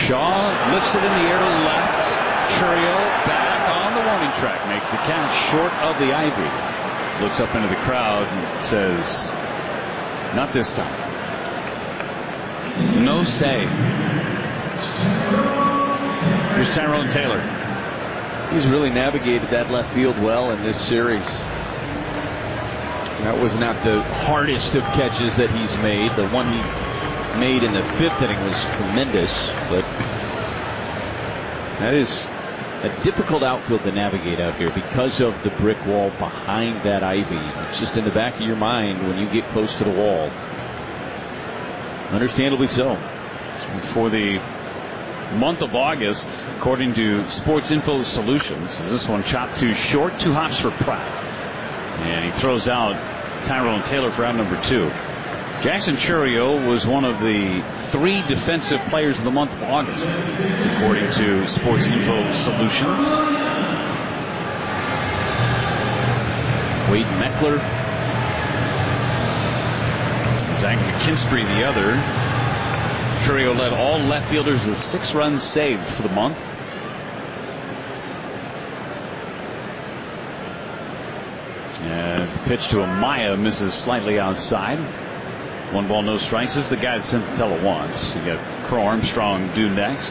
Shaw lifts it in the air to left. Chourio back on the warning track. Makes the catch short of the ivy. Looks up into the crowd and says, not this time. No save. Here's Tyrone Taylor. He's really navigated that left field well in this series. That was not the hardest of catches that he's made. The one he made in the fifth inning was tremendous, but that is a difficult outfield to navigate out here because of the brick wall behind that ivy. It's just in the back of your mind when you get close to the wall. Understandably so. For the month of August, according to Sports Info Solutions, is this one chopped too short, 2 hops for Pratt. And he throws out Tyrone Taylor for out number 2. Jackson Chourio was one of the 3 defensive players of the month of August, according to Sports Info Solutions. Wade Meckler, Zach McKinstry the other. Chourio led all left fielders with 6 runs saved for the month. As the pitch to Amaya misses slightly outside. 1 ball, no strikes. This is the guy that Senzatella wants. You got Crow Armstrong due next.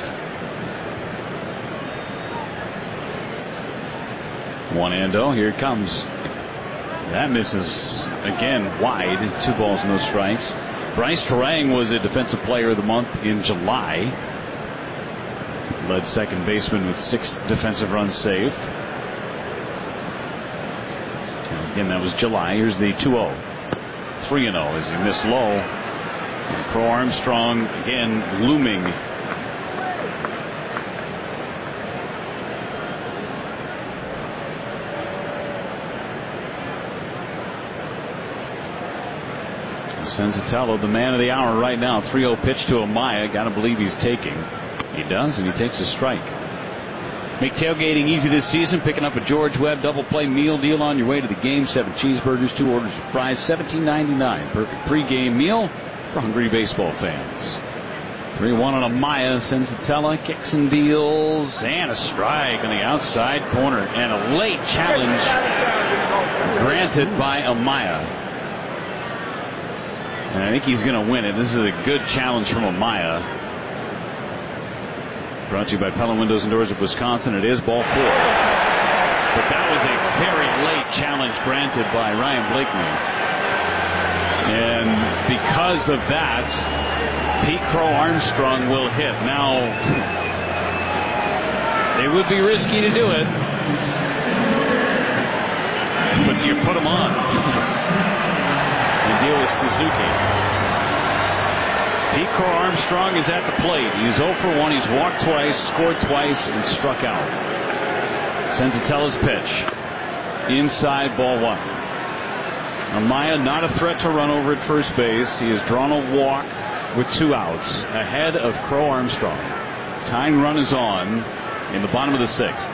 1-0. Here it comes. That misses again wide. 2 balls, no strikes. Bryce Terang was a defensive player of the month in July. Led second baseman with 6 defensive runs saved. And again, that was July. Here's the 2-0. 3-0 as he missed low. And Crow Armstrong again looming. Senzatella, the man of the hour right now. 3-0 pitch to Amaya. Got to believe he's taking. He does, and he takes a strike. Make tailgating easy this season. Picking up a George Webb double play meal deal on your way to the game. 7 cheeseburgers, 2 orders of fries, $17.99. Perfect pregame meal for hungry baseball fans. 3-1 on Amaya. Senzatella kicks and deals, and a strike on the outside corner, and a late challenge granted by Amaya. And I think he's going to win it. This is a good challenge from Amaya. Brought to you by Pella Windows and Doors of Wisconsin. It is ball 4. But that was a very late challenge granted by Ryan Blakeney. And because of that, Pete Crow Armstrong will hit. Now, it would be risky to do it. But do you put him on? And deal with Suzuki. Pete Crow Armstrong is at the plate. He's 0 for 1. He's walked twice, scored twice, and struck out. Senzatella's pitch. Inside, ball 1. Amaya not a threat to run over at first base. He has drawn a walk with 2 outs ahead of Crow Armstrong. Tying run is on in the bottom of the 6th.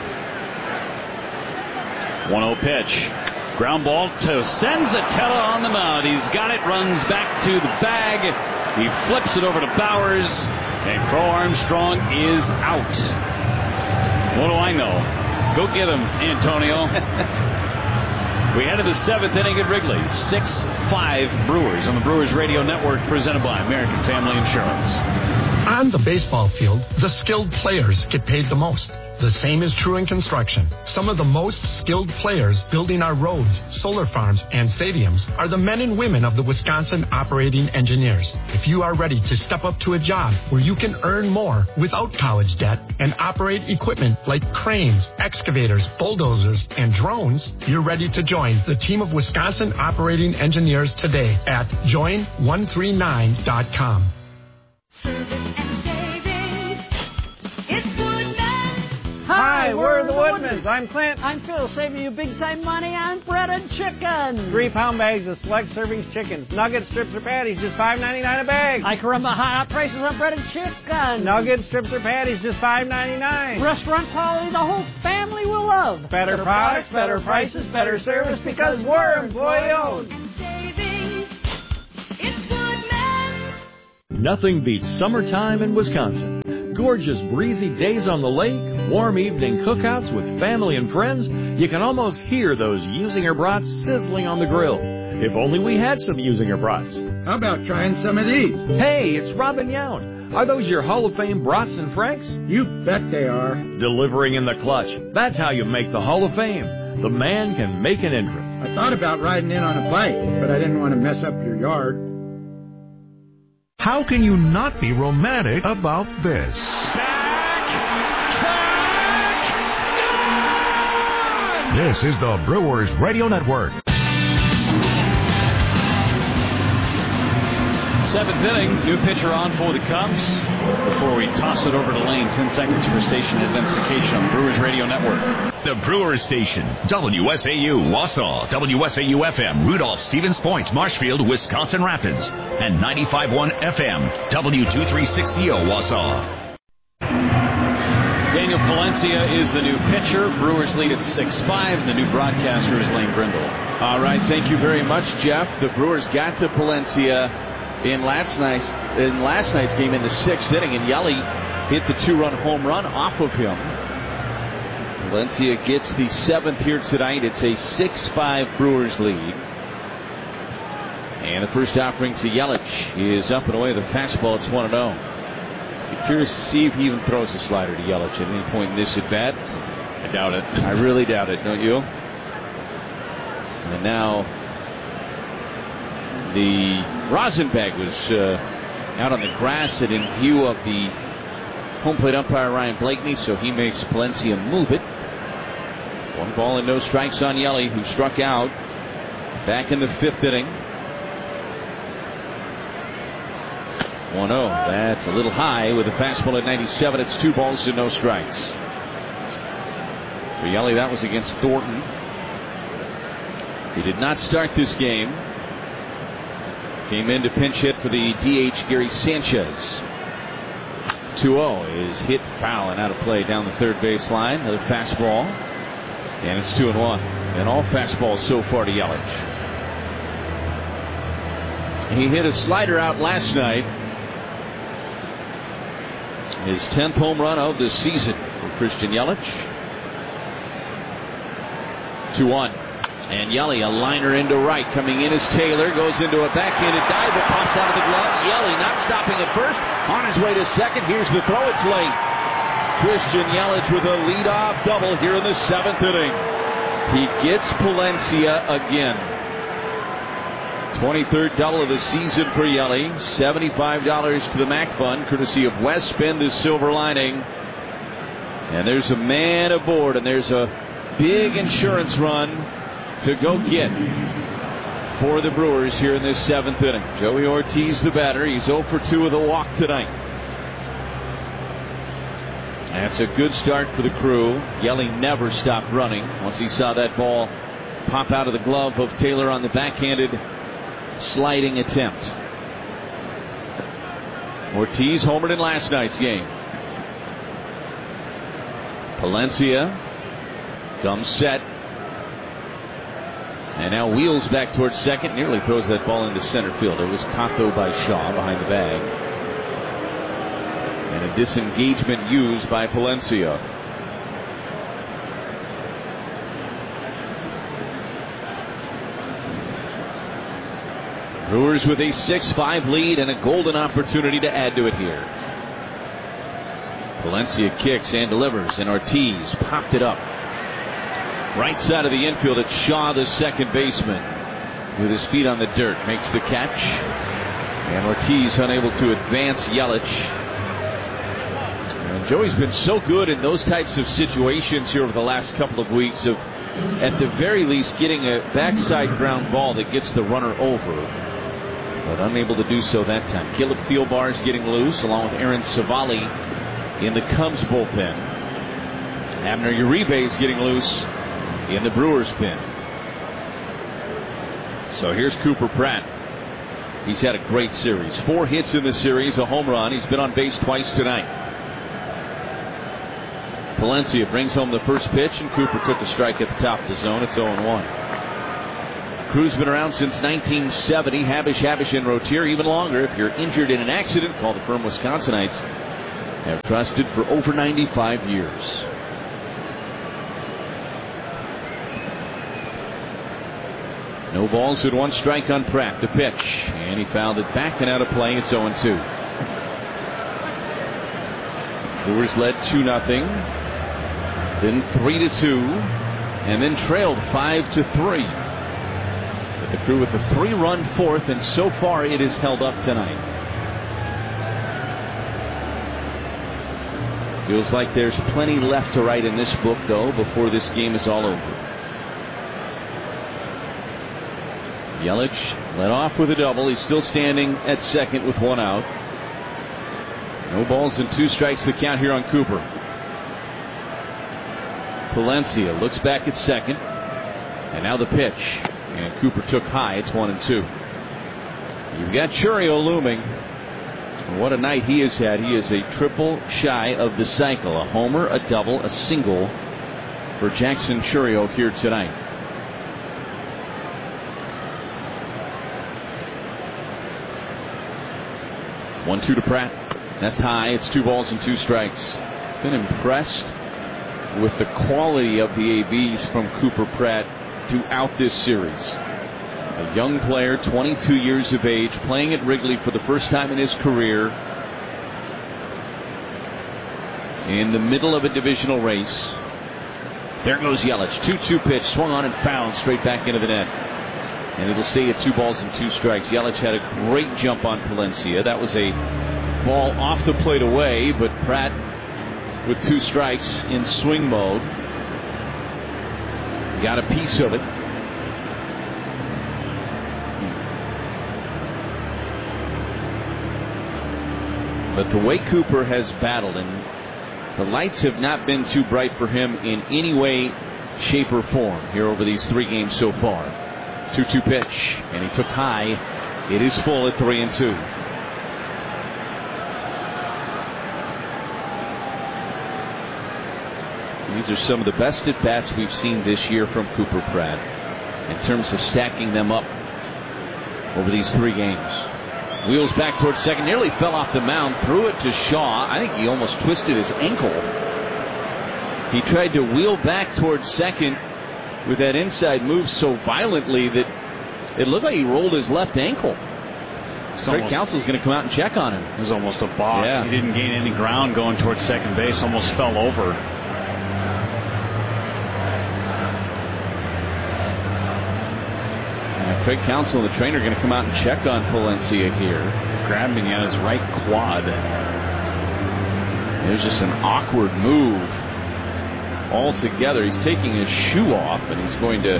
1-0 pitch. Ground ball to Senzatella on the mound. He's got it, runs back to the bag. He flips it over to Bowers, and Crow Armstrong is out. What do I know? Go get him, Antonio. We head to the 7th inning at Wrigley. 6-5 Brewers on the Brewers Radio Network, presented by American Family Insurance. On the baseball field, the skilled players get paid the most. The same is true in construction. Some of the most skilled players building our roads, solar farms, and stadiums are the men and women of the Wisconsin Operating Engineers. If you are ready to step up to a job where you can earn more without college debt and operate equipment like cranes, excavators, bulldozers, and drones, you're ready to join the team of Wisconsin Operating Engineers today at join139.com. Hi, we're the Woodmans. I'm Clint. I'm Phil, saving you big-time money on breaded chicken. 3-pound bags of select servings chickens. Nuggets, strips, or patties, just $5.99 a bag. I can run the hot prices on breaded chicken. Nuggets, strips, or patties, just $5.99. Restaurant quality the whole family will love. Better products, better prices, better service, because we're employee-owned. Nothing beats summertime in Wisconsin. Gorgeous breezy days on the lake, warm evening cookouts with family and friends. You can almost hear those Usinger brats sizzling on the grill. If only we had some Usinger brats. How about trying some of these? Hey, it's Robin Yount. Are those your Hall of Fame brats and franks? You bet they are. Delivering in the clutch. That's how you make the Hall of Fame. The man can make an entrance. I thought about riding in on a bike, but I didn't want to mess up your yard. How can you not be romantic about this? This is the Brewers Radio Network. Seventh inning, new pitcher on for the Cubs. Before we toss it over to Lane, 10 seconds for station identification on the Brewers Radio Network. The Brewers Station, WSAU, Wausau, WSAU-FM, Rudolph, Stevens Point, Marshfield, Wisconsin Rapids, and 95.1 FM, W236CO, Wausau. Daniel Palencia is the new pitcher. Brewers lead at 6-5. The new broadcaster is Lane Brindle. All right, thank you very much, Jeff. The Brewers got to Palencia in last night's game in the 6th inning, and Yelly hit the 2-run home run off of him. Valencia gets the 7th here tonight. It's a 6-5 Brewers lead. And the first offering to Yelich is up and away. The fastball, it's 1-0. Be curious to see if he even throws a slider to Yelich at any point in this at bat. I doubt it. I really doubt it, don't you? And now the Rosenbag was out on the grass and in view of the home plate umpire Ryan Blakeney, so he makes Palencia move it. 1 ball and no strikes on Yelly, who struck out back in the 5th inning. 1-0. That's a little high with a fastball at 97. It's 2 balls and no strikes. For Yelly, that was against Thornton. He did not start this game. Came in to pinch hit for the DH Gary Sanchez. 2-0 is hit foul and out of play down the third base line. Another fastball. And it's 2-1. And all fastballs so far to Yelich. He hit a slider out last night. His 10th home run of the season for Christian Yelich. 2-1. And Yelly, a liner into right. Coming in is Taylor. Goes into a backhanded dive. It pops out of the glove. Yelly not stopping at first. On his way to second. Here's the throw. It's late. Christian Yelich with a leadoff double here in the 7th inning. He gets Palencia again. 23rd double of the season for Yelly. $75 to the MAC Fund, courtesy of West Bend is Silver Lining. And there's a man aboard, and there's a big insurance run to go get for the Brewers here in this 7th inning. Joey Ortiz, the batter. He's 0 for 2 with a walk tonight. That's a good start for the crew. Yelly never stopped running once he saw that ball pop out of the glove of Taylor on the backhanded sliding attempt. Ortiz homered in last night's game. Palencia comes set. And now wheels back towards second. Nearly throws that ball into center field. It was caught though by Shaw behind the bag. And a disengagement used by Palencia. Brewers with a 6-5 lead and a golden opportunity to add to it here. Palencia kicks and delivers, and Ortiz popped it up. Right side of the infield, it's Shaw, the second baseman, with his feet on the dirt, makes the catch. And Ortiz unable to advance Yelich. And Joey's been so good in those types of situations here over the last couple of weeks of, at the very least, getting a backside ground ball that gets the runner over. But unable to do so that time. Caleb Thielbar's getting loose, along with Aaron Savali in the Cubs bullpen. Abner Uribe's getting loose in the Brewers pen. So here's Cooper Pratt. He's had a great series. 4 hits in the series, a home run. He's been on base twice tonight. Palencia brings home the first pitch, and Cooper took a strike at the top of the zone. It's 0-1. Crew's been around since 1970. Habish and Rotier, even longer. If you're injured in an accident, call the firm Wisconsinites have trusted for over 95 years. No balls and 1 strike on Pratt. The pitch, and he fouled it back and out of play. It's 0-2. Brewers led 2-0, then 3-2, and then trailed 5-3. But the Crew with a 3-run fourth, and so far it is held up tonight. Feels like there's plenty left to write in this book, though, before this game is all over. Yelich led off with a double. He's still standing at second with 1 out. No balls and 2 strikes to count here on Cooper. Palencia looks back at second. And now the pitch. And Cooper took high. It's 1-2. You've got Chourio looming. And what a night he has had. He is a triple shy of the cycle. A homer, a double, a single for Jackson Chourio here tonight. 1-2 to Pratt. That's high. It's 2 balls and 2 strikes. Been impressed with the quality of the ABs from Cooper Pratt throughout this series. A young player, 22 years of age, playing at Wrigley for the first time in his career. In the middle of a divisional race. There goes Yelich. 2-2 pitch. Swung on and fouled straight back into the net. And it'll stay at 2 balls and 2 strikes. Yelich had a great jump on Palencia. That was a ball off the plate away, but Pratt with 2 strikes in swing mode got a piece of it. But the way Cooper has battled, and the lights have not been too bright for him in any way, shape, or form here over these 3 games so far. 2-2 pitch, and he took high. It is full at 3-2. These are some of the best at bats we've seen this year from Cooper Pratt in terms of stacking them up over these 3 games. Wheels back towards second, nearly fell off the mound, threw it to Shaw. I think he almost twisted his ankle. He tried to wheel back towards second with that inside move so violently that it looked like he rolled his left ankle. Craig Counsell's going to come out and check on him. It was almost a balk. Yeah. He didn't gain any ground going towards second base, almost fell over. Craig Counsell and the trainer are going to come out and check on Palencia here. Grabbing at his right quad. There's just an awkward move altogether. He's taking his shoe off, and he's going to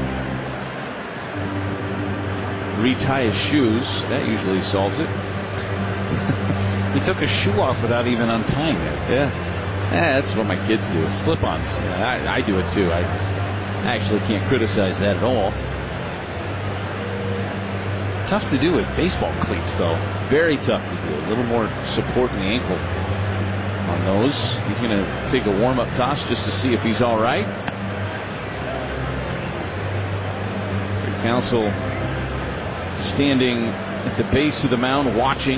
retie his shoes. That usually solves it. He took his shoe off without even untying it. Yeah. That's what my kids do. Slip-ons. Yeah, I do it too. I actually can't criticize that at all. Tough to do with baseball cleats, though. Very tough to do. A little more support in the ankle on those. He's going to take a warm-up toss just to see if he's all right. Craig Counsell standing at the base of the mound watching.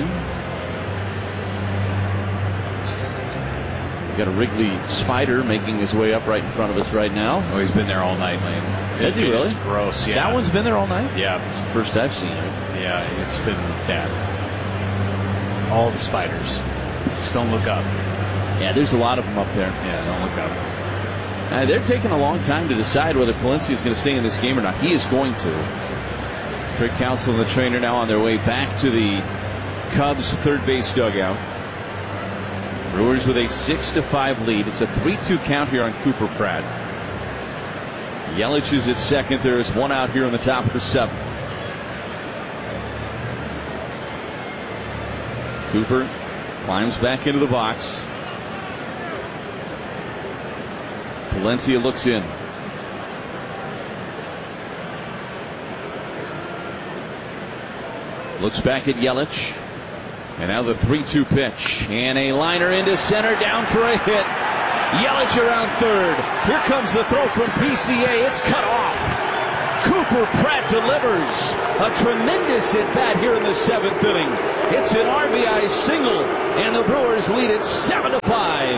We've got a Wrigley spider making his way up right in front of us right now. Oh, he's been there all night, Lane. Has he really? It's gross, yeah. That one's been there all night? Yeah. It's the first I've seen it. Yeah, it's been bad. All the spiders. Just don't look up. Yeah, there's a lot of them up there. Yeah, don't look up. They're taking a long time to decide whether Palencia is going to stay in this game or not. He is going to. Craig Counsell and the trainer now on their way back to the Cubs third base dugout. Brewers with a 6-5 lead. It's a 3-2 count here on Cooper Pratt. Yelich is at second. There is 1 out here in the top of the 7th. Cooper climbs back into the box. Palencia looks in. Looks back at Yelich. And now the 3-2 pitch. And a liner into center, down for a hit. Yelich around third. Here comes the throw from PCA. It's cut off. Cooper Pratt delivers a tremendous at-bat here in the 7th inning. It's an RBI single, and the Brewers lead it 7-5.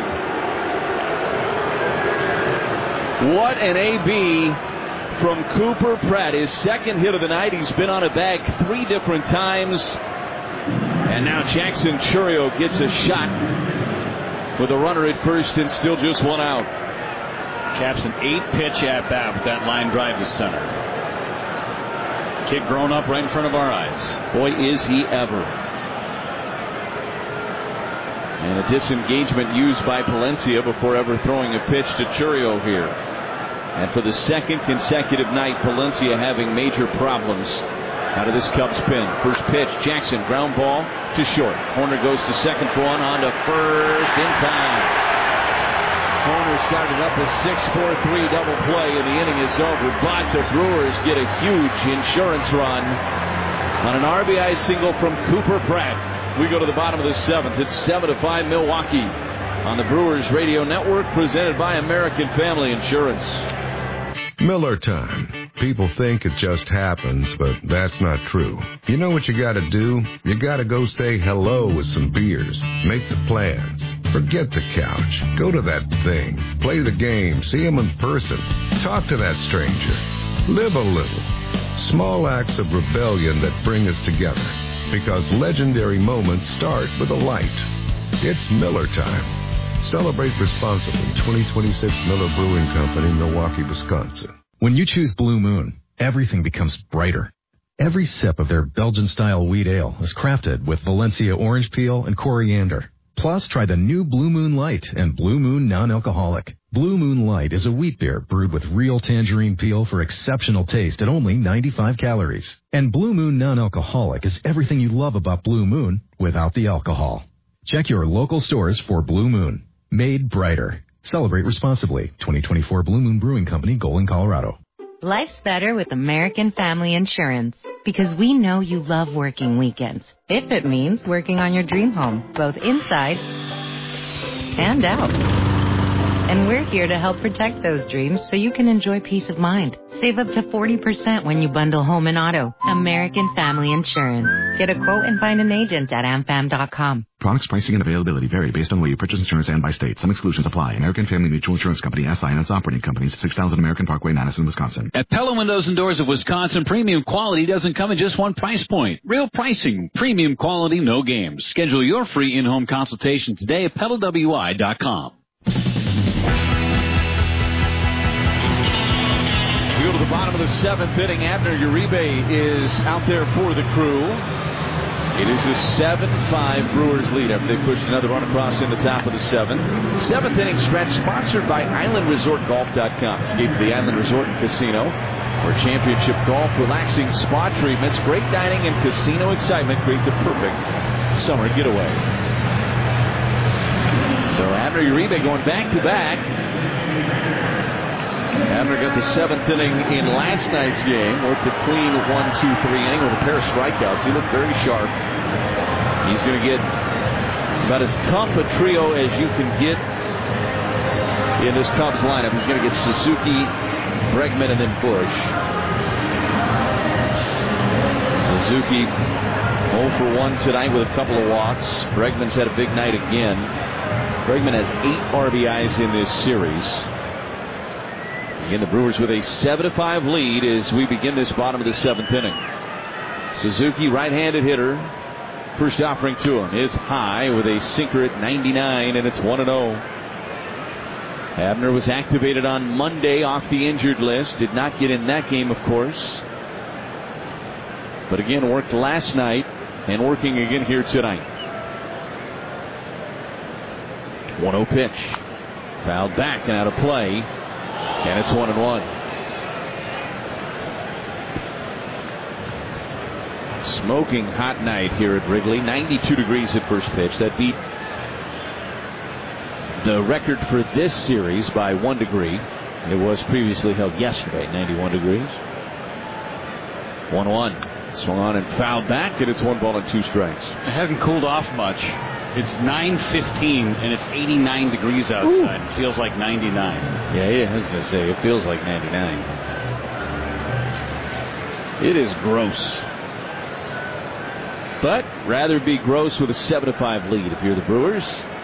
What an AB from Cooper Pratt. His second hit of the night. He's been on a bag 3 different times. And now Jackson Chourio gets a shot with a runner at first and still just 1 out. Caps an 8-pitch at-bat with that line drive to center. Kid grown up right in front of our eyes. Boy, is he ever. And a disengagement used by Palencia before ever throwing a pitch to Chourio here. And for the second consecutive night, Palencia having major problems out of this Cubs pen. First pitch, Jackson, ground ball to short. Horner goes to second for one, on to first, in time. Horner started up a 6-4-3 double play, and the inning is over. But the Brewers get a huge insurance run on an RBI single from Cooper Pratt. We go to the bottom of the 7th. It's 7-5 Milwaukee on the Brewers Radio Network, presented by American Family Insurance. Miller time. People think it just happens, but that's not true. You know what you gotta do? You gotta go say hello with some beers. Make the plans. Forget the couch. Go to that thing. Play the game. See him in person. Talk to that stranger. Live a little. Small acts of rebellion that bring us together. Because legendary moments start with a light. It's Miller time. Celebrate responsibly. 2026 Miller Brewing Company, Milwaukee, Wisconsin. When you choose Blue Moon, everything becomes brighter. Every sip of their Belgian-style wheat ale is crafted with Valencia orange peel and coriander. Plus, try the new Blue Moon Light and Blue Moon Non-Alcoholic. Blue Moon Light is a wheat beer brewed with real tangerine peel for exceptional taste at only 95 calories. And Blue Moon Non-Alcoholic is everything you love about Blue Moon without the alcohol. Check your local stores for Blue Moon. Made brighter. Celebrate responsibly. 2024 Blue Moon Brewing Company, Golden, Colorado. Life's better with American Family Insurance because we know you love working weekends. If it means working on your dream home, both inside and out. And we're here to help protect those dreams so you can enjoy peace of mind. Save up to 40% when you bundle home and auto. American Family Insurance. Get a quote and find an agent at amfam.com. Products, pricing, and availability vary based on where you purchase insurance and by state. Some exclusions apply. American Family Mutual Insurance Company, SI, and its operating companies, 6000 American Parkway, Madison, Wisconsin. At Pella Windows and Doors of Wisconsin, premium quality doesn't come in just one price point. Real pricing, premium quality, no games. Schedule your free in-home consultation today at PellaWI.com. We go to the bottom of the 7th inning. Abner Uribe is out there for the Crew. It is a 7-5 Brewers lead after they pushed another run across in the top of the 7th. 7th inning stretch sponsored by IslandResortGolf.com. Escape to the Island Resort and Casino, where championship golf, relaxing spa treatments, great dining, and casino excitement create the perfect summer getaway. So Abner Uribe going back-to-back. Abner got the 7th inning in last night's game. Worked a clean 1-2-3 inning with a pair of strikeouts. He looked very sharp. He's going to get about as tough a trio as you can get in this Cubs lineup. He's going to get Suzuki, Bregman, and then Bush. Suzuki 0 for 1 tonight with a couple of walks. Bregman's had a big night again. Bregman has 8 RBIs in this series. Again, the Brewers with a 7-5 lead as we begin this bottom of the 7th inning. Suzuki, right-handed hitter. First offering to him is high with a sinker at 99, and it's 1-0. Abner was activated on Monday off the injured list. Did not get in that game, of course. But again, worked last night and working again here tonight. 1-0 pitch. Fouled back and out of play. And it's 1-1. Smoking hot night here at Wrigley. 92 degrees at first pitch. That beat the record for this series by 1 degree. It was previously held yesterday, 91 degrees. 1-1. Swung on and fouled back, and it's 1 ball and 2 strikes. It hasn't cooled off much. It's 9:15 and it's 89 degrees outside. It feels like 99. Yeah, I was going to say, it feels like 99. It is gross. But rather be gross with a 7-5 lead if you're the Brewers.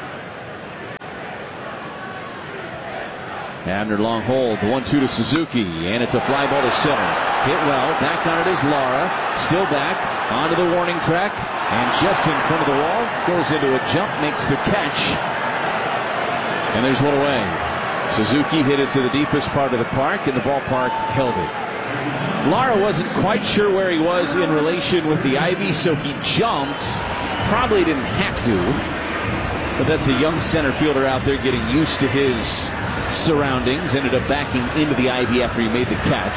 Abner long hold, the 1-2 to Suzuki, and it's a fly ball to center. Hit well, back on it is Lara, still back, onto the warning track, and just in front of the wall, goes into a jump, makes the catch, and there's one away. Suzuki hit it to the deepest part of the park, and the ballpark held it. Lara wasn't quite sure where he was in relation with the ivy, so he jumped. Probably didn't have to, but that's a young center fielder out there getting used to his surroundings. Ended up backing into the ivy after he made the catch.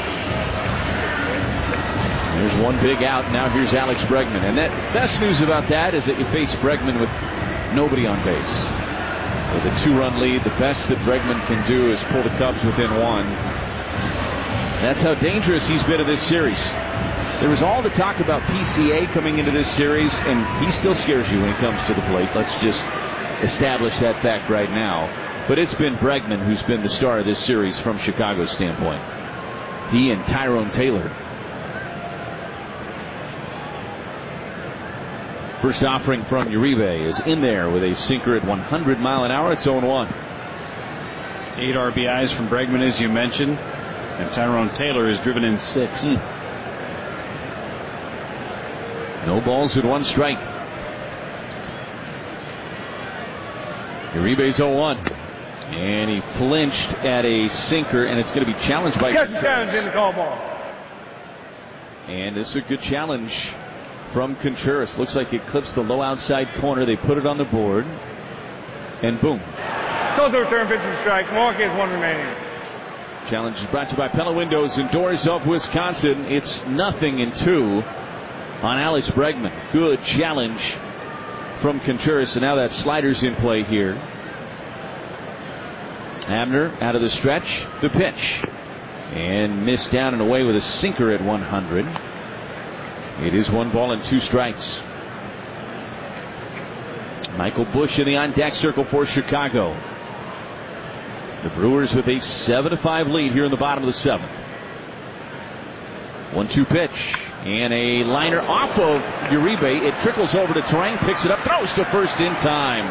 There's one big out. Now here's Alex Bregman. And that best news about that is that you face Bregman with nobody on base. With a 2-run lead, the best that Bregman can do is pull the Cubs within 1. That's how dangerous he's been in this series. There was all the talk about PCA coming into this series, and he still scares you when he comes to the plate. Let's just establish that fact right now. But it's been Bregman who's been the star of this series from Chicago's standpoint. He and Tyrone Taylor. First offering from Uribe is in there with a sinker at 100 mile an hour. It's 0-1. 8 RBIs from Bregman, as you mentioned. And Tyrone Taylor has driven in 6. No balls with 1 strike. Uribe's 0-1. And he flinched at a sinker, and it's going to be challenged by... Good challenge in the call ball. And this is a good challenge from Contreras. Looks like it clips the low outside corner. They put it on the board. And boom. Goes to return pitch and strike. Milwaukee has 1 remaining. Challenge is brought to you by Pella Windows and Doors of Wisconsin. It's 0-2 on Alex Bregman. Good challenge from Contreras. And now that slider's in play here. Abner out of the stretch. The pitch. And missed down and away with a sinker at 100. It is 1 ball and 2 strikes. Michael Busch in the on-deck circle for Chicago. The Brewers with a 7-5 lead here in the bottom of the 7th. 1-2 pitch. And a liner off of Uribe. It trickles over to Turang, picks it up, throws to first in time.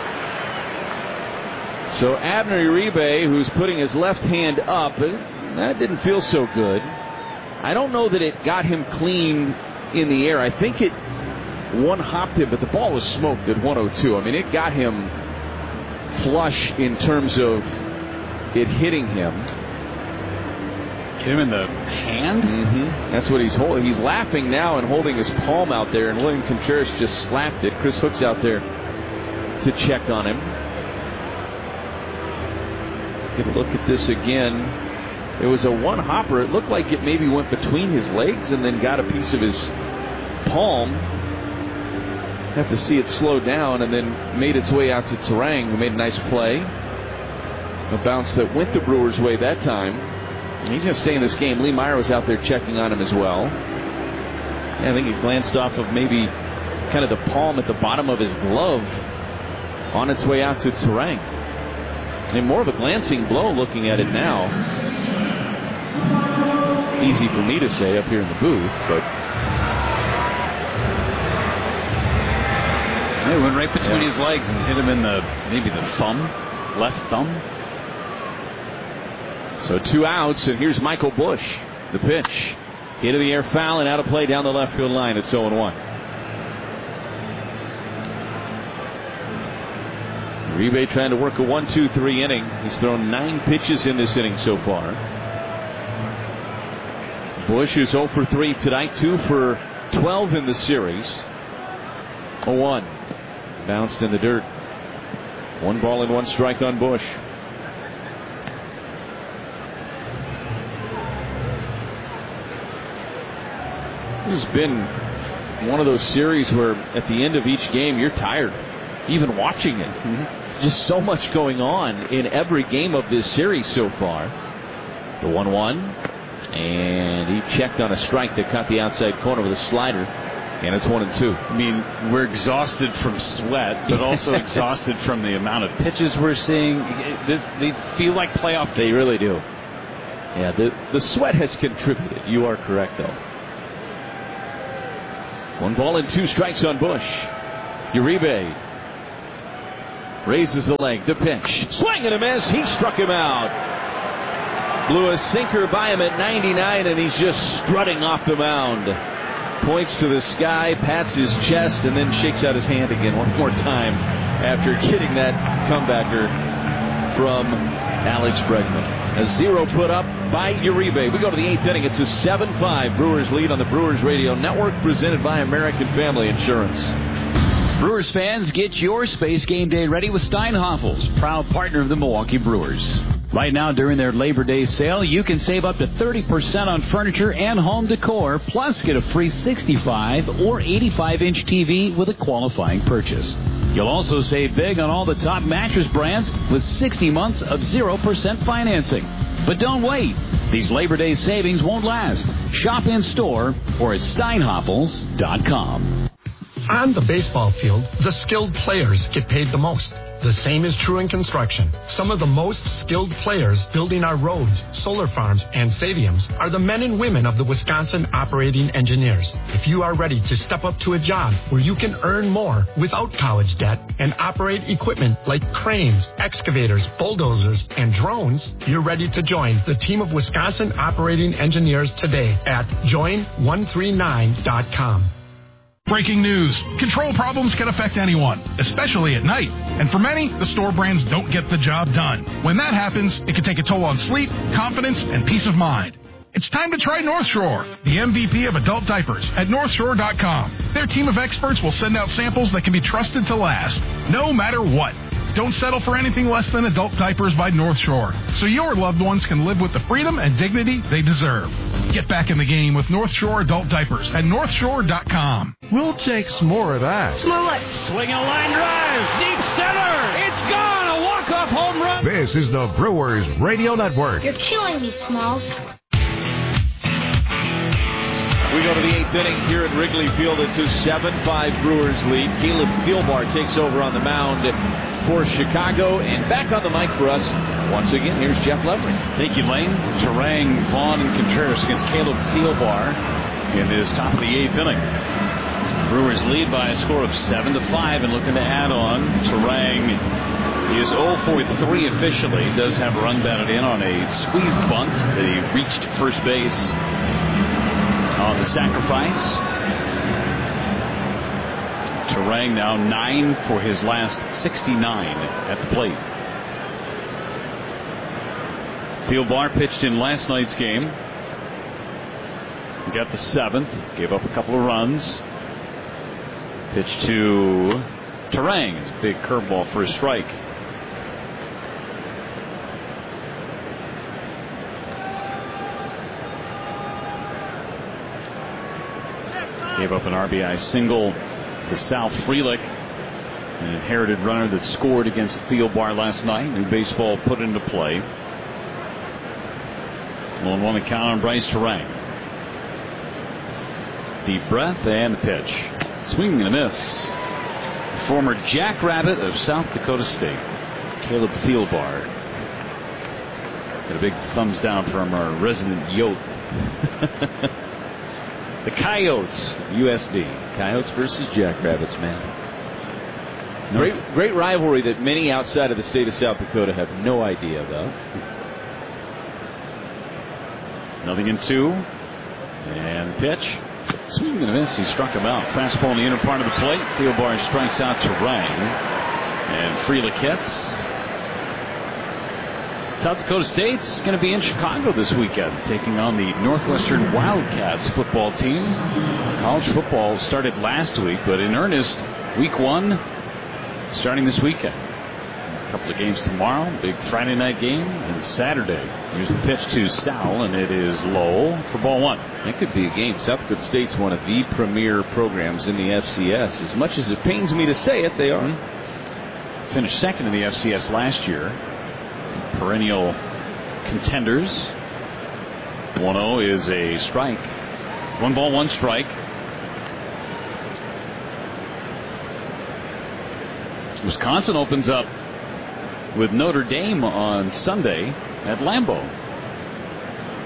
So Abner Uribe, who's putting his left hand up, that didn't feel so good. I don't know that it got him clean in the air. I think it one-hopped him, but the ball was smoked at 102. I mean, it got him flush in terms of it hitting him. Hit him in the hand? Mm-hmm. That's what he's holding. He's laughing now and holding his palm out there, and William Contreras just slapped it. Chris Hook's out there to check on him. Get a look at this again. It was a one-hopper. It looked like it maybe went between his legs and then got a piece of his palm. Have to see it slow down, and then made its way out to Turang, who made a nice play. A bounce that went the Brewers' way that time. And he's going to stay in this game. Lee Meyer was out there checking on him as well. I think he glanced off of maybe kind of the palm at the bottom of his glove on its way out to Turang. And more of a glancing blow looking at it now. Easy for me to say up here in the booth, but it went right between his legs and hit him in maybe the thumb, left thumb. So 2 outs, and here's Michael Busch. The pitch. Into the air foul and out of play down the left field line. It's 0-1. Uribe trying to work a 1-2-3 inning. He's thrown 9 pitches in this inning so far. Busch is 0 for 3 tonight, 2 for 12 in the series. 0-1. Bounced in the dirt. 1 ball and 1 strike on Busch. This has been one of those series where at the end of each game you're tired, even watching it. Mm-hmm. Just so much going on in every game of this series so far. The 1-1. And he checked on a strike that caught the outside corner with a slider. And it's 1-2. I mean, we're exhausted from sweat, but also exhausted from the amount of pitches we're seeing. They feel like playoff games. They really do. Yeah, the sweat has contributed. You are correct, though. 1 ball and 2 strikes on Bush. Uribe raises the leg. The pitch. Swing and a miss. He struck him out. Blew a sinker by him at 99, and he's just strutting off the mound. Points to the sky, pats his chest, and then shakes out his hand again one more time after getting that comebacker from Alex Bregman. A 0 put up by Uribe. We go to the 8th inning. It's a 7-5 Brewers lead on the Brewers Radio Network, presented by American Family Insurance. Brewers fans, get your space game day ready with Steinhafels, proud partner of the Milwaukee Brewers. Right now, during their Labor Day sale, you can save up to 30% on furniture and home decor, plus get a free 65 or 85-inch TV with a qualifying purchase. You'll also save big on all the top mattress brands with 60 months of 0% financing. But don't wait. These Labor Day savings won't last. Shop in store or at steinhafels.com. On the baseball field, the skilled players get paid the most. The same is true in construction. Some of the most skilled players building our roads, solar farms, and stadiums are the men and women of the Wisconsin Operating Engineers. If you are ready to step up to a job where you can earn more without college debt and operate equipment like cranes, excavators, bulldozers, and drones, you're ready to join the team of Wisconsin Operating Engineers today at join139.com. Breaking news. Control problems can affect anyone, especially at night. And for many, the store brands don't get the job done. When that happens, it can take a toll on sleep, confidence, and peace of mind. It's time to try North Shore, the MVP of adult diapers at NorthShore.com. Their team of experts will send out samples that can be trusted to last, no matter what. Don't settle for anything less than adult diapers by North Shore, so your loved ones can live with the freedom and dignity they deserve. Get back in the game with North Shore adult diapers at NorthShore.com. We'll take some more of that. Smollett. Swing a line drive. Deep center. It's gone. A walk-off home run. This is the Brewers Radio Network. You're killing me, Smalls. We go to the 8th inning here at Wrigley Field. It's a 7-5 Brewers lead. Caleb Thielbar takes over on the mound for Chicago. And back on the mic for us, once again, here's Jeff Levering. Thank you, Lane. Turang, Vaughn, and Contreras against Caleb Thielbar in his top of the 8th inning. Brewers lead by a score of 7-5 and looking to add on. Turang is 0 for 3 officially. Does have a run batted in on a squeezed bunt that he reached first base on the sacrifice. Turang now 9 for his last 69 at the plate. Thielbar pitched in last night's game. He got the 7th. Gave up a couple of runs. Pitch to Turang is a big curveball for a strike. Gave up an RBI single to Sal Frelick, an inherited runner that scored against Thielbar last night. New baseball put into play. 1-1 count on Bryce Turang. Deep breath and the pitch. Swing and a miss. Former Jackrabbit of South Dakota State, Caleb Thielbar. Got a big thumbs down from our resident Yote. The Coyotes, USD. Coyotes versus Jackrabbits, man. Great rivalry that many outside of the state of South Dakota have no idea about. 0-2. And pitch. Swing and a miss. He struck him out. Fastball in the inner part of the plate. Thielbar strikes out Turang. And Frelick hits. South Dakota State's going to be in Chicago this weekend, taking on the Northwestern Wildcats football team. College football started last week, but in earnest, week 1 starting this weekend. A couple of games tomorrow, big Friday night game, and Saturday. Here's the pitch to Sal, and it is low for ball 1. That could be a game. South Dakota State's one of the premier programs in the FCS. As much as it pains me to say it, they are. Finished second in the FCS last year. Perennial contenders. 1-0 is a strike. 1 ball, 1 strike. Wisconsin opens up with Notre Dame on Sunday at Lambeau.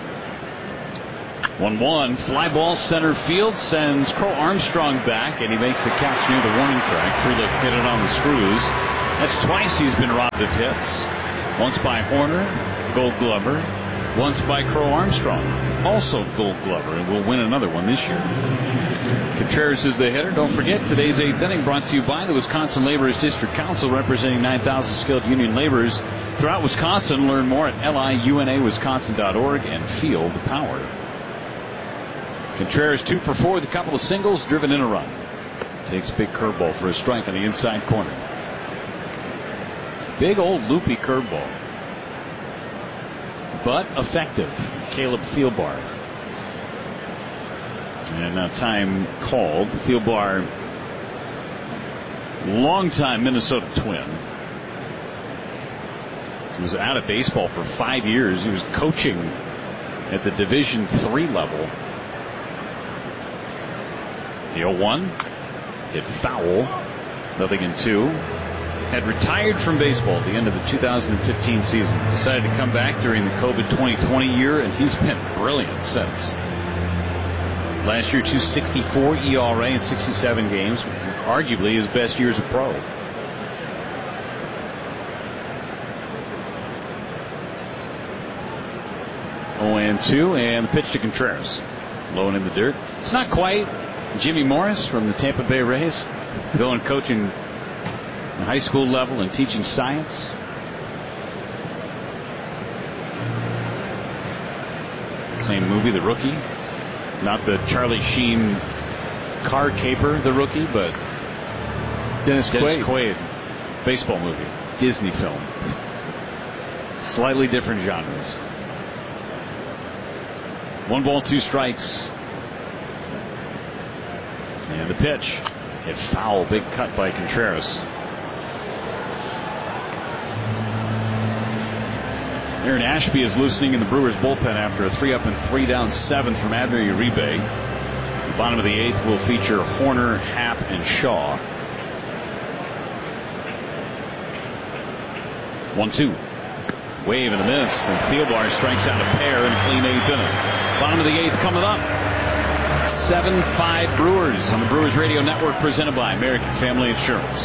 1-1. Fly ball center field sends Crow Armstrong back, and he makes the catch near the warning track. Frelick hit it on the screws. That's twice he's been robbed of hits. Once by Horner, Gold Glover. Once by Crow Armstrong, also Gold Glover, and will win another one this year. Contreras is the hitter. Don't forget, today's 8th inning brought to you by the Wisconsin Laborers District Council, representing 9,000 skilled union laborers throughout Wisconsin. Learn more at liunawisconsin.org and feel the power. Contreras 2 for 4 with a couple of singles, driven in a run. Takes a big curveball for a strike on the inside corner. Big old loopy curveball, but effective. Caleb Thielbar. And now time called. Thielbar, longtime Minnesota Twin. He was out of baseball for 5 years. He was coaching at the Division III level. The 0-1 hit foul. 0-2. Had retired from baseball at the end of the 2015 season. Decided to come back during the COVID 2020 year, and he's been brilliant since. Last year, 2.64 ERA in 67 games. Arguably his best year as a pro. Oh, and 2, and the pitch to Contreras. Low and in the dirt. It's not quite Jimmy Morris from the Tampa Bay Rays going coaching high school level and teaching science. Same movie, The Rookie. Not the Charlie Sheen car caper, The Rookie, but Dennis Quaid. Baseball movie. Disney film. Slightly different genres. 1 ball, 2 strikes. And the pitch. Hit foul. Big cut by Contreras. Aaron Ashby is loosening in the Brewers bullpen after a 3-up and 3-down 7th from Adner Uribe. The bottom of the 8th will feature Horner, Happ, and Shaw. 1-2. Wave and a miss, and Thielbar strikes out a pair in a clean 8th inning. Bottom of the 8th coming up. 7-5 Brewers on the Brewers Radio Network, presented by American Family Insurance.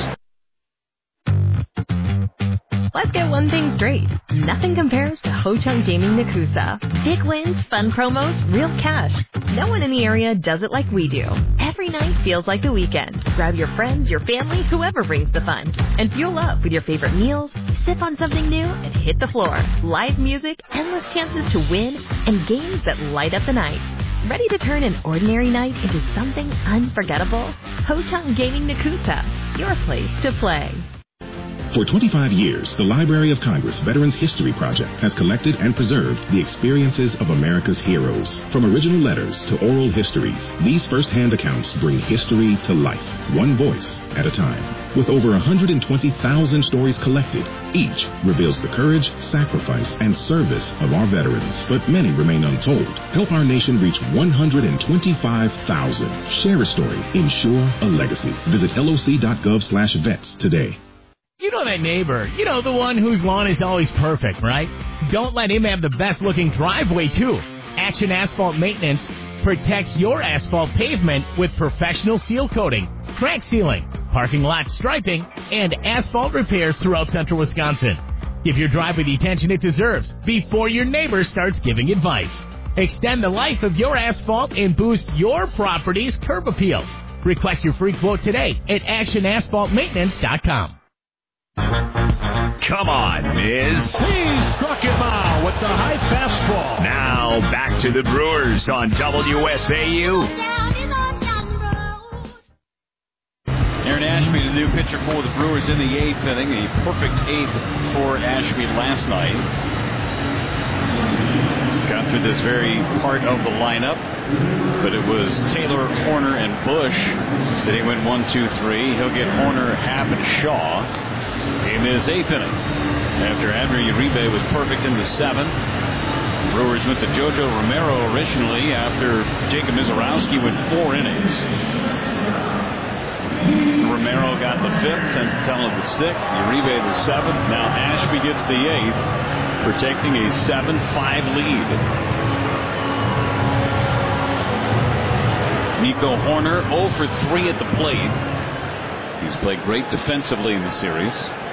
Let's get one thing straight. Nothing compares to Ho-Chunk Gaming Nakusa. Big wins, fun promos, real cash. No one in the area does it like we do. Every night feels like the weekend. Grab your friends, your family, whoever brings the fun. And fuel up with your favorite meals, sip on something new, and hit the floor. Live music, endless chances to win, and games that light up the night. Ready to turn an ordinary night into something unforgettable? Ho-Chunk Gaming Nakusa, your place to play. For 25 years, the Library of Congress Veterans History Project has collected and preserved the experiences of America's heroes. From original letters to oral histories, these first-hand accounts bring history to life, one voice at a time. With over 120,000 stories collected, each reveals the courage, sacrifice, and service of our veterans, but many remain untold. Help our nation reach 125,000. Share a story. Ensure a legacy. Visit loc.gov/vets today. You know that neighbor, the one whose lawn is always perfect, right? Don't let him have the best-looking driveway, too. Action Asphalt Maintenance protects your asphalt pavement with professional seal coating, crack sealing, parking lot striping, and asphalt repairs throughout central Wisconsin. Give your driveway the attention it deserves before your neighbor starts giving advice. Extend the life of your asphalt and boost your property's curb appeal. Request your free quote today at actionasphaltmaintenance.com. Come on, Miz. He struck him out with the high fastball. Now back to the Brewers on WSAU. Aaron Ashby, the new pitcher for the Brewers in the 8th inning. A perfect 8th for Ashby last night. Got through this very part of the lineup, but it was Taylor, Horner, and Bush that he went 1-2-3. He'll get Horner, Happ, and Shaw in his 8th inning. After Adner Uribe was perfect in the 7th. Brewers went to Jojo Romero originally after Jacob Mizorowski went 4 innings. Romero got the 5th, Senzatella the 6th, Uribe the 7th. Now Ashby gets the 8th, protecting a 7-5 lead. Nico Horner 0 for 3 at the plate. He's played great defensively in the series.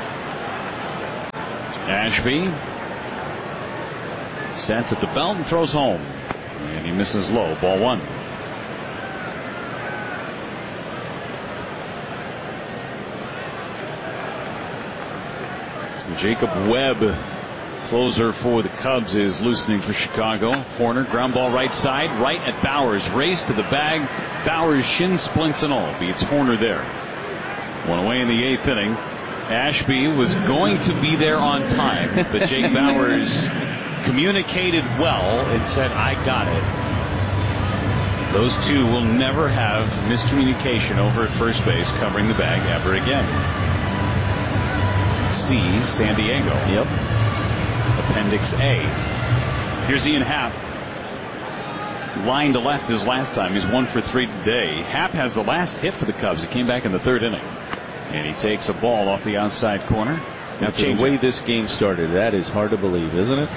Ashby sets at the belt and throws home. And he misses low. Ball 1. Jacob Webb, closer for the Cubs, is loosening for Chicago. Horner, ground ball right side, right at Bowers. Race to the bag. Bowers, shin splints and all. Beats Horner there. One away in the 8th inning. Ashby was going to be there on time, but Jake Bowers communicated well and said, I got it. Those two will never have miscommunication over at first base covering the bag ever again. C, San Diego. Yep. Appendix A. Here's Ian Happ. Line to left his last time. He's 1 for 3 today. Happ has the last hit for the Cubs. He came back in the 3rd inning. And he takes a ball off the outside corner. After the way this game started, that is hard to believe, isn't it?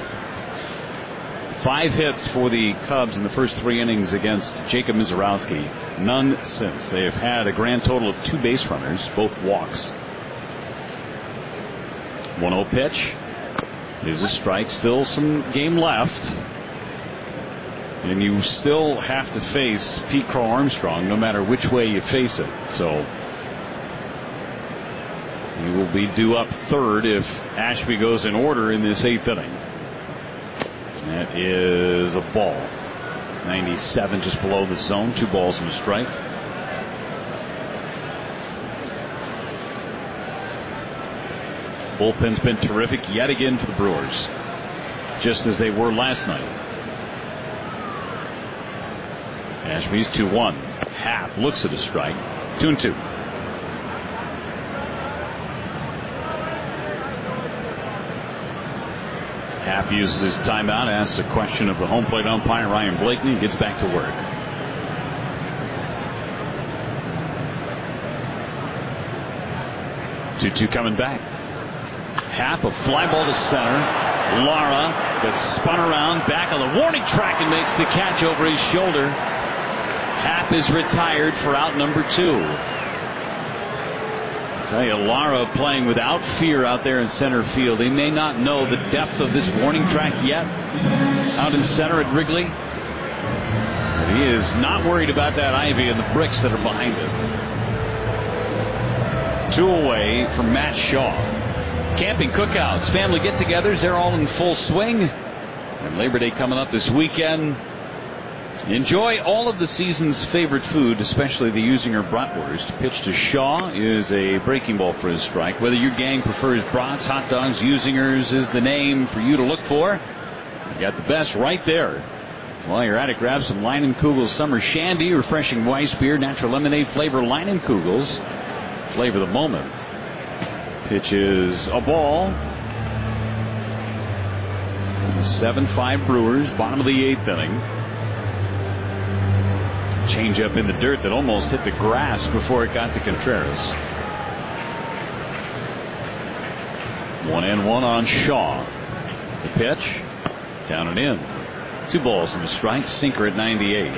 5 hits for the Cubs in the first 3 innings against Jacob Mizorowski. None since. They have had a grand total of 2 base runners, both walks. 1-0 pitch is a strike. Still some game left. And you still have to face Pete Crow Armstrong no matter which way you face it. So you will be due up 3rd if Ashby goes in order in this 8th inning. That is a ball. 97 just below the zone. 2 balls and a strike. Bullpen's been terrific yet again for the Brewers, just as they were last night. Ashby's 2-1. Happ looks at a strike. 2-2. Happ uses his timeout, asks a question of the home plate umpire Ryan Blakeney, and gets back to work. Two coming back. Happ, a fly ball to center. Lara gets spun around, back on the warning track, and makes the catch over his shoulder. Happ is retired for out number 2. I tell you, Lara playing without fear out there in center field. He may not know the depth of this warning track yet out in center at Wrigley. But he is not worried about that ivy and the bricks that are behind it. 2 away from Matt Shaw. Camping cookouts, family get-togethers, they're all in full swing. And Labor Day coming up this weekend. Enjoy all of the season's favorite food, especially the Usinger bratwurst. Pitch to Shaw is a breaking ball for his strike. Whether your gang prefers brats, hot dogs, Usingers is the name for you to look for. You got the best right there. While you're at it, grab some Leinenkugel's Summer Shandy, refreshing Weiss beer, natural lemonade flavor, Leinenkugel's. Flavor the moment. Pitch is a ball. 7-5 Brewers, bottom of the 8th inning. Change up in the dirt that almost hit the grass before it got to Contreras. 1-1 on Shaw. The pitch, down and in. 2 balls and a strike, sinker at 98.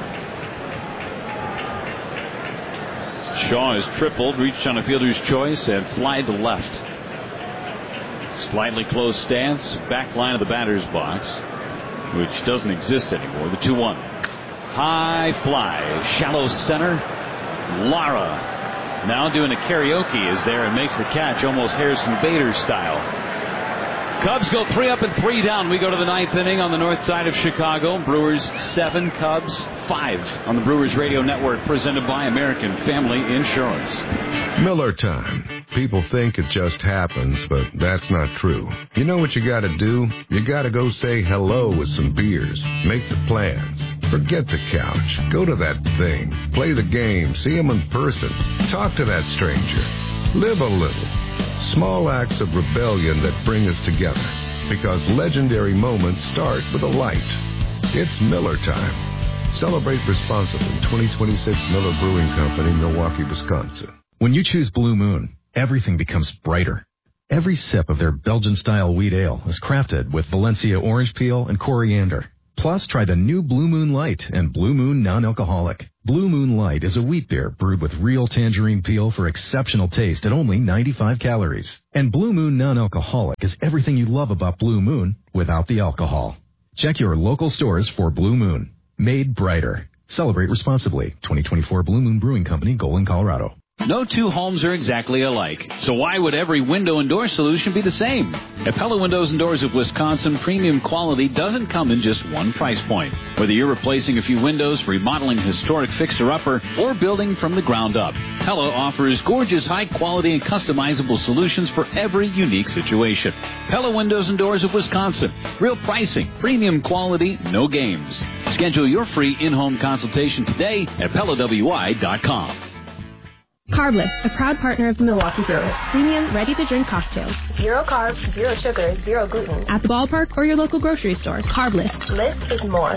Shaw has tripled, reached on a fielder's choice, and fly to left. Slightly closed stance, back line of the batter's box, which doesn't exist anymore. The 2-1. High fly, shallow center. Lara now doing a karaoke is there and makes the catch almost Harrison Bader style. Cubs go 3 up and 3 down. We go to the 9th inning on the north side of Chicago. Brewers 7, Cubs 5 on the Brewers Radio Network, presented by American Family Insurance. Miller time. People think it just happens, but that's not true. You know what you got to do? You got to go say hello with some beers. Make the plans. Forget the couch. Go to that thing. Play the game. See them in person. Talk to that stranger. Live a little. Small acts of rebellion that bring us together. Because legendary moments start with a light. It's Miller time. Celebrate responsibly. 2026 Miller Brewing Company, Milwaukee, Wisconsin. When you choose Blue Moon, everything becomes brighter. Every sip of their Belgian-style wheat ale is crafted with Valencia orange peel and coriander. Plus, try the new Blue Moon Light and Blue Moon Non-Alcoholic. Blue Moon Light is a wheat beer brewed with real tangerine peel for exceptional taste at only 95 calories. And Blue Moon Non-Alcoholic is everything you love about Blue Moon without the alcohol. Check your local stores for Blue Moon. Made brighter. Celebrate responsibly. 2024 Blue Moon Brewing Company, Golden, Colorado. No two homes are exactly alike, so why would every window and door solution be the same? At Pella Windows and Doors of Wisconsin, premium quality doesn't come in just one price point. Whether you're replacing a few windows, remodeling a historic fixer-upper, or building from the ground up, Pella offers gorgeous, high-quality, and customizable solutions for every unique situation. Pella Windows and Doors of Wisconsin. Real pricing, premium quality, no games. Schedule your free in-home consultation today at PellaWI.com. Carbless, a proud partner of the Milwaukee Brewers. Premium, ready-to-drink cocktails. 0 carbs, 0 sugar, 0 gluten. At the ballpark or your local grocery store. Carbless. Less is more.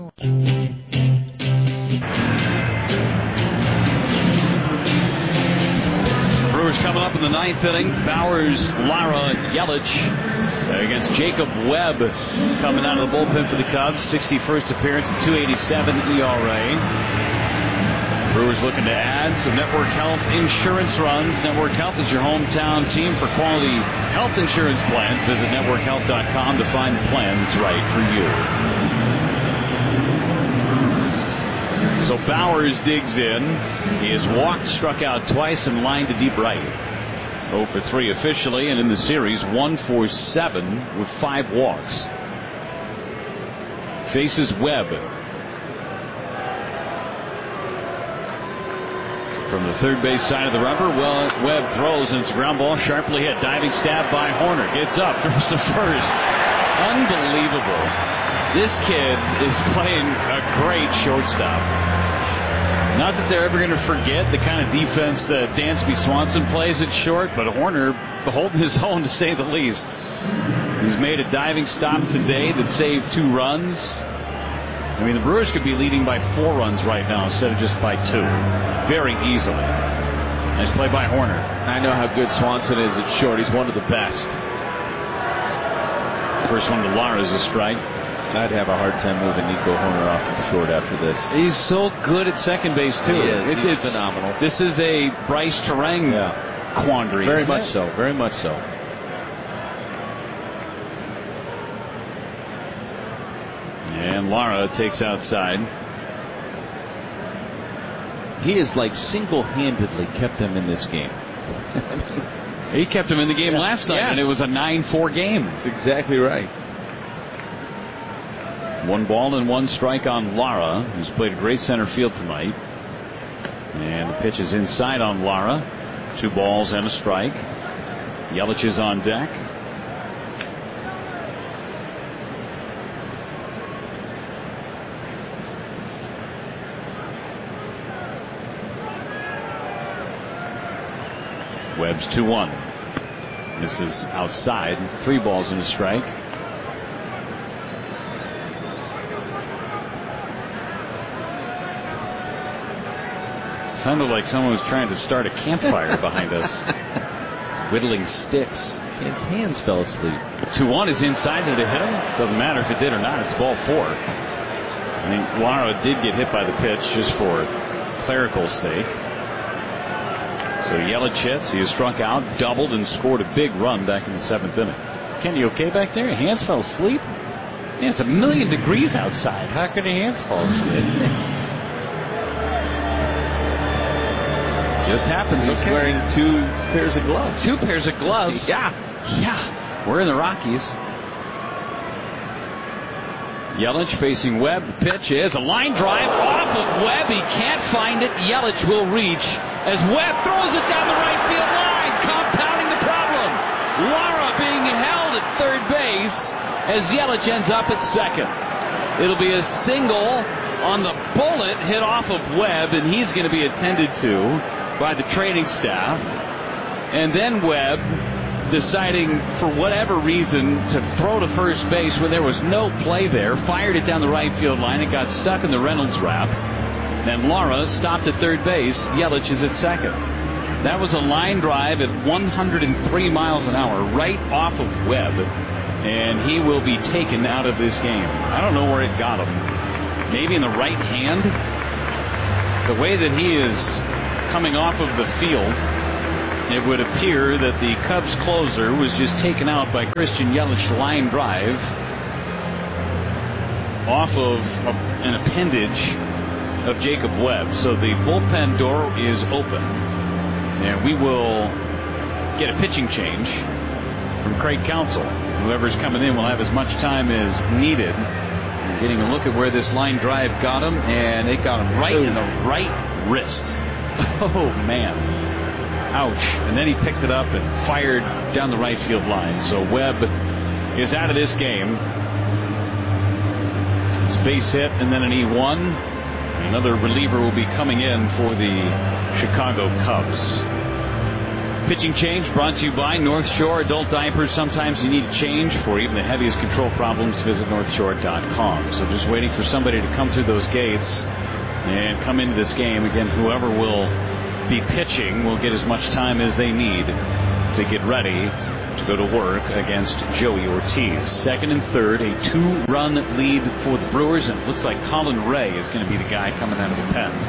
Brewers coming up in the 9th inning. Bowers, Lara, Yelich against Jacob Webb coming out of the bullpen for the Cubs. 61st appearance at 2.87 ERA. Brewers looking to add some Network Health insurance runs. Network Health is your hometown team for quality health insurance plans. Visit networkhealth.com to find the plan that's right for you. So Bowers digs in. He has walked, struck out twice, and lined to deep right. 0 for 3 officially, and in the series, 1 for 7 with 5 walks. Faces Webb. From the third base side of the rubber, Webb throws, and it's a ground ball, sharply hit. Diving stab by Horner. Gets up, throws to first. Unbelievable. This kid is playing a great shortstop. Not that they're ever going to forget the kind of defense that Dansby Swanson plays at short, but Horner holding his own, to say the least. He's made a diving stop today that saved 2 runs. I mean, the Brewers could be leading by 4 runs right now instead of just by 2. Very easily. Nice play by Horner. I know how good Swanson is at short. He's one of the best. First one to Lara is a strike. I'd have a hard time moving Nico Horner off of short after this. He's so good at second base, too. He is. It's phenomenal. This is a Bryce Terang quandary. Very much so. Very much so. And Lara takes outside. He has single-handedly kept them in this game. He kept them in the game last night, and it was a 9-4 game. That's exactly right. 1 ball and 1 strike on Lara, who's played a great center field tonight. And the pitch is inside on Lara. 2 balls and a strike. Yelich is on deck. Webb's 2-1. Misses outside. 3 balls and a strike. Sounded like someone was trying to start a campfire behind us. It's whittling sticks. His hands fell asleep. 2-1 is inside. Did it hit him? Doesn't matter if it did or not. It's ball 4. I mean, Lara did get hit by the pitch just for clerical sake. So Yelich hits. He has struck out, doubled, and scored a big run back in the 7th inning. Ken, you okay back there? Your hands fell asleep? Man, it's 1,000,000 degrees outside. How could your hands fall asleep? Just happens. He's wearing 2 pairs of gloves. 2 pairs of gloves? Yeah. We're in the Rockies. Yelich facing Webb. The pitch is a line drive off of Webb. He can't find it. Yelich will reach as Webb throws it down the right field line, compounding the problem. Lara being held at third base as Yelich ends up at second. It'll be a single on the bullet hit off of Webb, and he's going to be attended to by the training staff. And then Webb deciding, for whatever reason, to throw to first base when there was no play there, fired it down the right field line. It got stuck in the Reynolds wrap. Then Lara stopped at third base. Yelich is at second. That was a line drive at 103 miles an hour right off of Webb, and he will be taken out of this game. I don't know where it got him. Maybe in the right hand. The way that he is coming off of the field, it would appear that the Cubs closer was just taken out by Christian Yelich line drive off of an appendage of Jacob Webb. So the bullpen door is open. And we will get a pitching change from Craig Counsell. Whoever's coming in will have as much time as needed. We're getting a look at where this line drive got him, and it got him right in the right wrist. Oh, man. Ouch. And then he picked it up and fired down the right field line. So Webb is out of this game. It's base hit and then an E1. Another reliever will be coming in for the Chicago Cubs. Pitching change brought to you by North Shore Adult Diapers. Sometimes you need a change. For even the heaviest control problems, visit NorthShore.com. So just waiting for somebody to come through those gates and come into this game. Again, whoever will be pitching will get as much time as they need to get ready to go to work against Joey Ortiz. Second and third, a 2-run lead for the Brewers, and it looks like Colin Ray is going to be the guy coming out of the pen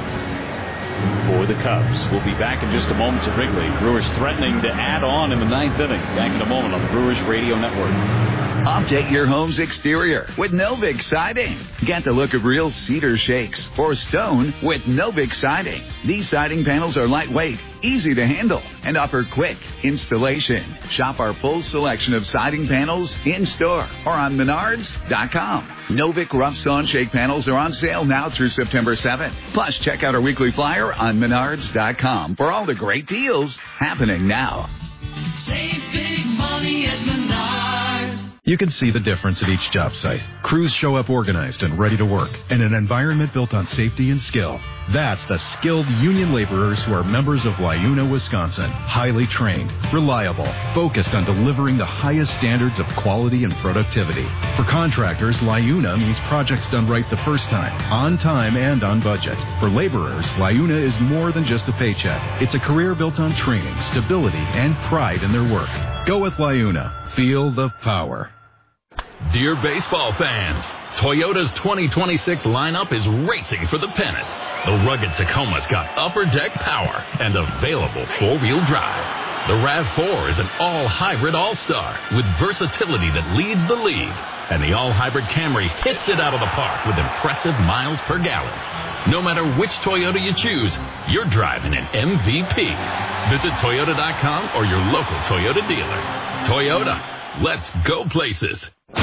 for the Cubs. We'll be back in just a moment to Wrigley. Brewers threatening to add on in the 9th inning. Back in a moment on the Brewers Radio Network. Update your home's exterior with Novik Siding. Get the look of real cedar shakes or stone with Novik Siding. These siding panels are lightweight, easy to handle, and offer quick installation. Shop our full selection of siding panels in-store or on Menards.com. Novik Rough Sawn Shake panels are on sale now through September 7th. Plus, check out our weekly flyer on Menards.com for all the great deals happening now. Save big money at Menards. You can see the difference at each job site. Crews show up organized and ready to work in an environment built on safety and skill. That's the skilled union laborers who are members of LiUNA, Wisconsin. Highly trained, reliable, focused on delivering the highest standards of quality and productivity. For contractors, LiUNA means projects done right the first time, on time and on budget. For laborers, LiUNA is more than just a paycheck. It's a career built on training, stability, and pride in their work. Go with LiUNA. Feel the power. Dear baseball fans, Toyota's 2026 lineup is racing for the pennant. The rugged Tacoma's got upper deck power and available four-wheel drive. The RAV4 is an all-hybrid all-star with versatility that leads the league. And the all-hybrid Camry hits it out of the park with impressive miles per gallon. No matter which Toyota you choose, you're driving an MVP. Visit Toyota.com or your local Toyota dealer. Toyota, let's go places.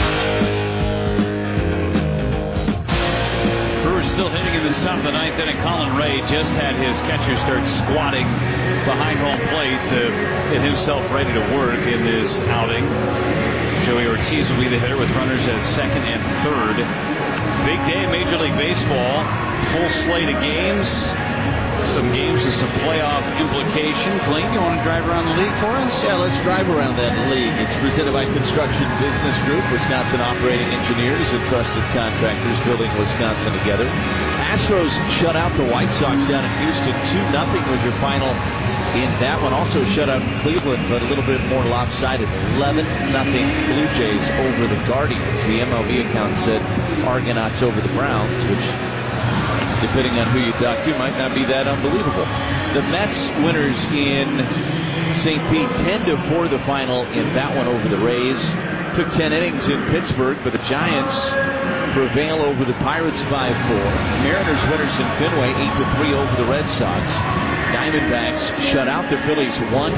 Brewers still hitting in this top of the 9th inning. Colin Ray just had his catcher start squatting behind home plate to get himself ready to work in this outing. Joey Ortiz will be the hitter with runners at second and third. Big day in Major League Baseball. Full slate of games. Some games with some playoff implications. Lane, you want to drive around the league for us? Yeah, let's drive around that league. It's presented by Construction Business Group, Wisconsin operating engineers and trusted contractors building Wisconsin together. Astros shut out the White Sox down in Houston. 2-0 was your final in that one. Also shut out Cleveland, but a little bit more lopsided. 11-0 Blue Jays over the Guardians. The MLB account said Argonauts over the Browns, which, depending on who you talk to, might not be that unbelievable. The Mets winners in St. Pete, 10-4 the final in that one over the Rays. Took 10 innings in Pittsburgh, but the Giants prevail over the Pirates 5-4. Mariners winners in Fenway, 8-3 over the Red Sox. Diamondbacks shut out the Phillies 1-0.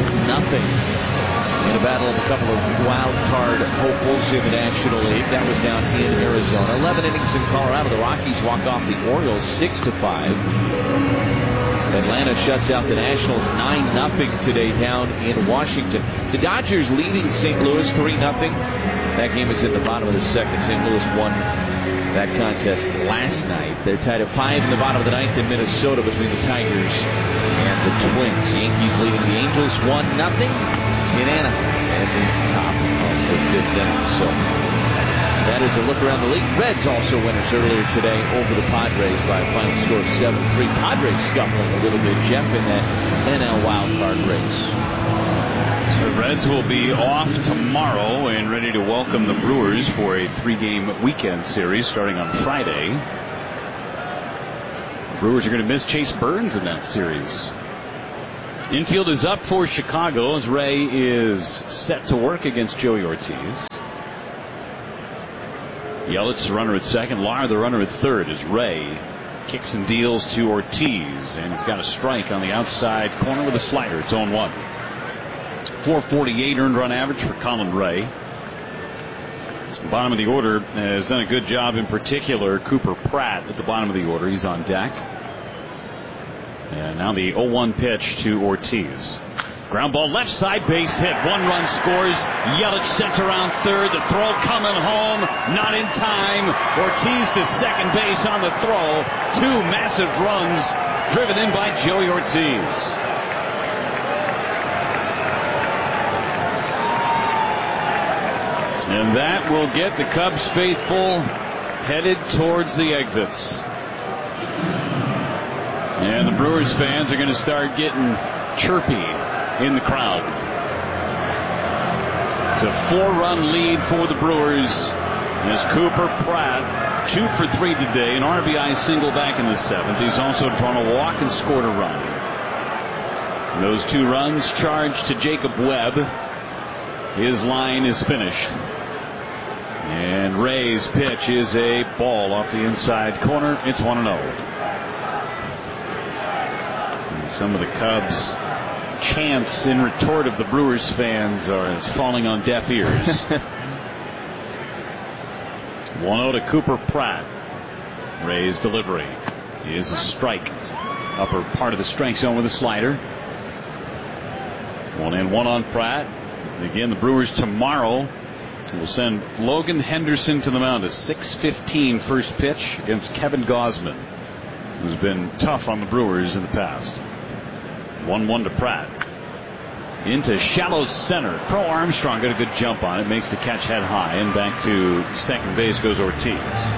In a battle of a couple of wild card hopefuls in the National League. That was down in Arizona. 11 innings in Colorado. The Rockies walk off the Orioles 6-5. Atlanta shuts out the Nationals 9-0 today down in Washington. The Dodgers leading St. Louis 3-0. That game is in the bottom of the second. St. Louis won that contest last night. They're tied at 5 in the bottom of the 9th in Minnesota between the Tigers and the Twins. Yankees leading the Angels 1-0. In Anaheim at the top of the 5th inning. So that is a look around the league. Reds also winners earlier today over the Padres by a final score of 7-3. Padres scuffling a little bit, Jeff, in that NL wildcard race. So the Reds will be off tomorrow and ready to welcome the Brewers for a 3-game weekend series starting on Friday. Brewers are going to miss Chase Burns in that series. Infield is up for Chicago as Ray is set to work against Joey Ortiz. Yelich, the runner at second. Lar, the runner at third, as Ray kicks and deals to Ortiz. And he's got a strike on the outside corner with a slider. It's 0-1. 448 earned run average for Colin Ray. The bottom of the order has done a good job, in particular Cooper Pratt at the bottom of the order. He's on deck. And now the 0-1 pitch to Ortiz. Ground ball left side, base hit. 1 run scores. Yelich sent around third. The throw coming home. Not in time. Ortiz to second base on the throw. 2 massive runs driven in by Joey Ortiz. And that will get the Cubs faithful headed towards the exits. And the Brewers fans are going to start getting chirpy in the crowd. It's a 4-run lead for the Brewers. As Cooper Pratt, 2 for 3 today, an RBI single back in the 7th. He's also drawn a walk and scored a run. And those 2 runs charged to Jacob Webb. His line is finished. And Ray's pitch is a ball off the inside corner. It's 1-0. Some of the Cubs' chants in retort of the Brewers fans are falling on deaf ears. 1-0 to Cooper Pratt. Ray's delivery is a strike. Upper part of the strike zone with a slider. 1-1 on Pratt. Again, the Brewers tomorrow will send Logan Henderson to the mound. A 6:15 first pitch against Kevin Gausman, who's been tough on the Brewers in the past. 1-1 to Pratt. Into shallow center. Crow Armstrong got a good jump on it. Makes the catch head high. And back to second base goes Ortiz.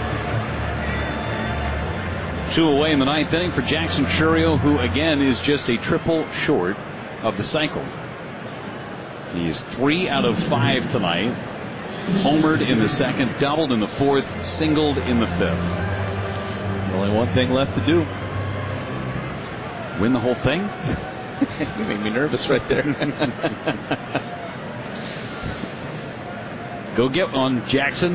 2 away in the 9th inning for Jackson Chourio, who again is just a triple short of the cycle. He's 3 out of 5 tonight. Homered in the 2nd, doubled in the 4th, singled in the 5th. Only one thing left to do. Win the whole thing? You made me nervous right there. Go get on Jackson.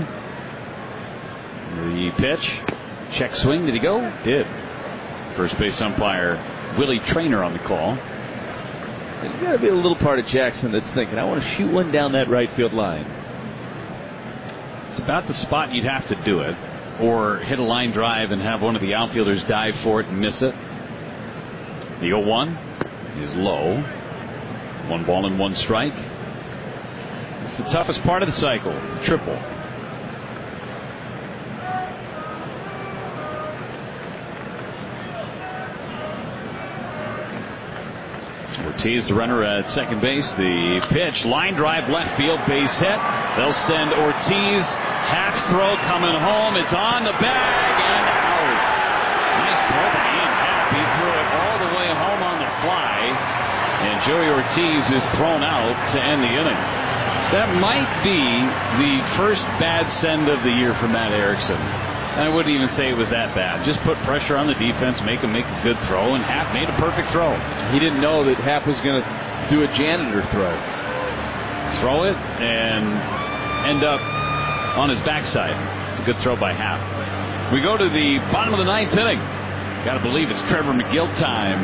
The pitch. Check swing. Did he go? Did. First base umpire Willie Traynor on the call. There's got to be a little part of Jackson that's thinking, I want to shoot one down that right field line. It's about the spot you'd have to do it. Or hit a line drive and have one of the outfielders dive for it and miss it. The 0-1 is low. 1 ball and 1 strike. It's the toughest part of the cycle. The triple. Ortiz, the runner at second base. The pitch, line drive, left field, base hit. They'll send Ortiz. Half throw coming home. It's on the bag and out. Nice throw by Ian Happ. He threw it all the way home on the fly. And Joey Ortiz is thrown out to end the inning. That might be the first bad send of the year for Matt Erickson. I wouldn't even say it was that bad. Just put pressure on the defense, make him make a good throw, and Happ made a perfect throw. He didn't know that Happ was going to do a janitor throw. Throw it and end up on his backside. It's a good throw by Happ. We go to the bottom of the 9th inning. Got to believe it's Trevor McGill time.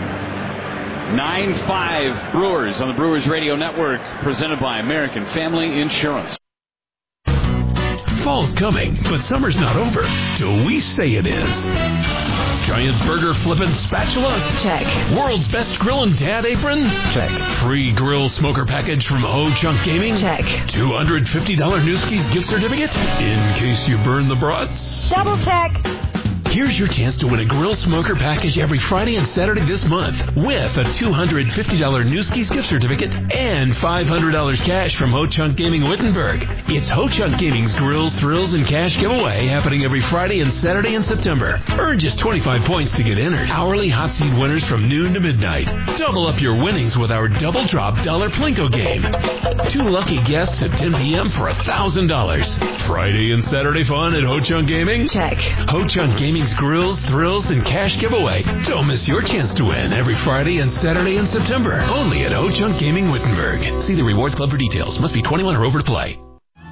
9-5 Brewers on the Brewers Radio Network, presented by American Family Insurance. Fall's coming, but summer's not over till we say it is. Giant burger flippin' spatula? Check. World's best grill and dad apron? Check. Free grill smoker package from Ho Chunk Gaming? Check. $250 Newski's gift certificate? In case you burn the brats? Double check. Here's your chance to win a grill smoker package every Friday and Saturday this month with a $250 Newski's gift certificate and $500 cash from Ho Chunk Gaming Wittenberg. It's Ho Chunk Gaming's Grills, Thrills, and Cash giveaway happening every Friday and Saturday in September. Earn just 25 points to get entered. Hourly hot seat winners from noon to midnight. Double up your winnings with our Double Drop Dollar Plinko game. 2 lucky guests at 10 p.m. for $1,000. Friday and Saturday fun at Ho Chunk Gaming? Check. Ho Chunk Gaming means grills, thrills, and cash giveaway. Don't miss your chance to win every Friday and Saturday in September. Only at Ho Chunk Gaming Wittenberg. See the Rewards Club for details. Must be 21 or over to play.